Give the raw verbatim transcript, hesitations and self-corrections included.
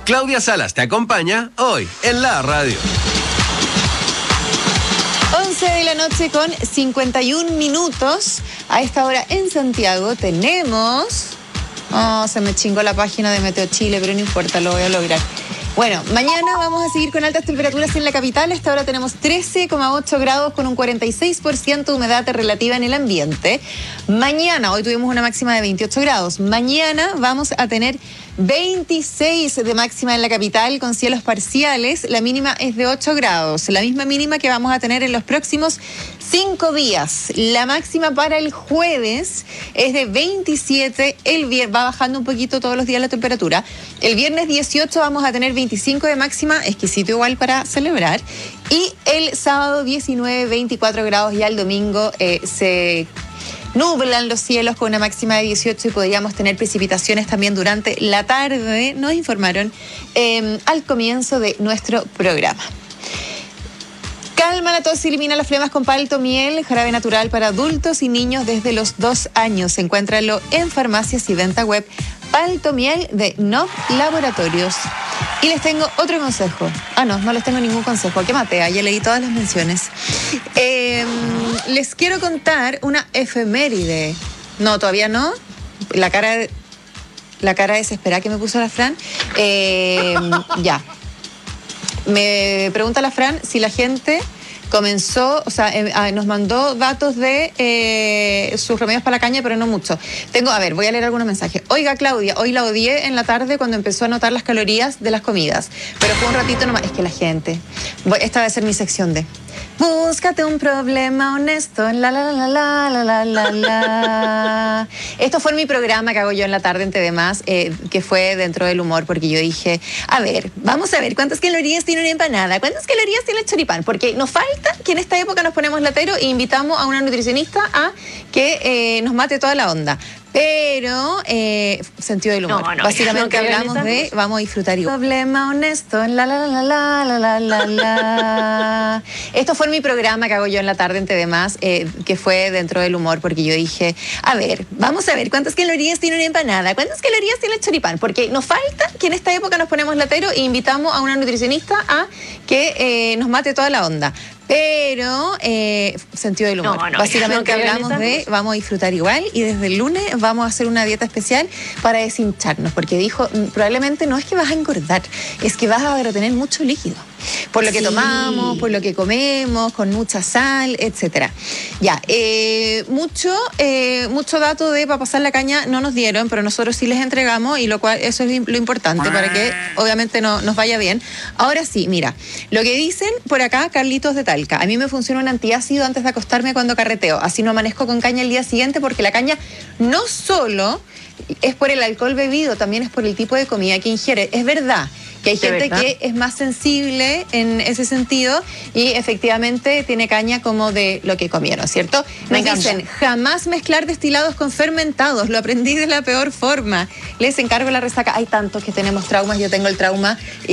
Claudia Salas te acompaña hoy en la radio. once de la noche con cincuenta y un minutos. A esta hora en Santiago tenemos... Oh, se me chingó la página de Meteo Chile, pero no importa, lo voy a lograr. Bueno, mañana vamos a seguir con altas temperaturas en la capital. A esta hora tenemos trece coma ocho grados con un cuarenta y seis por ciento de humedad relativa en el ambiente. Mañana, hoy tuvimos una máxima de veintiocho grados. Mañana vamos a tener veintiséis de máxima en la capital con cielos parciales. La mínima es de ocho grados, la misma mínima que vamos a tener en los próximos cinco días. La máxima para el jueves es de veintisiete. El viernes va bajando un poquito todos los días la temperatura. El viernes dieciocho vamos a tener veinticinco de máxima, exquisito igual para celebrar. Y el sábado diecinueve, veinticuatro grados, y al domingo eh, se nublan los cielos con una máxima de dieciocho y podríamos tener precipitaciones también durante la tarde, nos informaron eh, al comienzo de nuestro programa. Calma la tos y elimina las flemas con Palto Miel, jarabe natural para adultos y niños desde los dos años. Encuéntralo en farmacias y venta web. Palto Miel de Nov Laboratorios. Y les tengo otro consejo. Ah, no, no les tengo ningún consejo. ¡Qué matea! Ya leí todas las menciones. Eh, les quiero contar una efeméride. No, todavía no. La cara, la cara desesperada que me puso la Fran. Eh, ya. Me pregunta la Fran si la gente comenzó, o sea, eh, nos mandó datos de eh, sus remedios para la caña, pero no mucho. Tengo, a ver, voy a leer algunos mensajes. Oiga, Claudia, hoy la odié en la tarde cuando empezó a anotar las calorías de las comidas, pero fue un ratito nomás. Es que la gente, voy, esta va a ser mi sección de... Búscate un problema honesto, la la la la la la la la. Esto fue en mi programa que hago yo en la tarde en T V Más, eh, que fue dentro del humor, porque yo dije, a ver, vamos a ver cuántas calorías tiene una empanada, cuántas calorías tiene el choripán, porque nos falta que en esta época nos ponemos latero e invitamos a una nutricionista a que eh, nos mate toda la onda. Pero, eh, sentido del humor. No, no, básicamente no hablamos de, vamos a disfrutar igual. Problema honesto, la la la la la la la la. Esto fue en mi programa que hago yo en la tarde en T V Más, eh, que fue dentro del humor, porque yo dije, a ver, vamos a ver cuántas calorías tiene una empanada, cuántas calorías tiene el choripán, porque nos falta que en esta época nos ponemos latero e invitamos a una nutricionista a que eh, nos mate toda la onda. Pero, eh, sentido del humor. No, no, básicamente no hablamos de, vamos a disfrutar igual, y desde el lunes vamos a hacer una dieta especial para deshincharnos, porque dijo, probablemente no es que vas a engordar, es que vas a retener mucho líquido. Por lo que sí. tomamos, por lo que comemos, con mucha sal, etcétera. Ya, eh, mucho, eh, mucho dato de para pasar la caña no nos dieron, pero nosotros sí les entregamos, y lo cual eso es lo importante para que obviamente no, nos vaya bien. Ahora sí, mira, lo que dicen por acá, Carlitos de Talca, a mí me funciona un antiácido antes de acostarme cuando carreteo, así no amanezco con caña el día siguiente, porque la caña no solo es por el alcohol bebido, también es por el tipo de comida que ingiere. Es verdad que hay gente verdad? que es más sensible en ese sentido y efectivamente tiene caña como de lo que comieron, ¿cierto? Nos dicen, jamás mezclar destilados con fermentados, lo aprendí de la peor forma. Les encargo la resaca. Hay tantos que tenemos traumas, yo tengo el trauma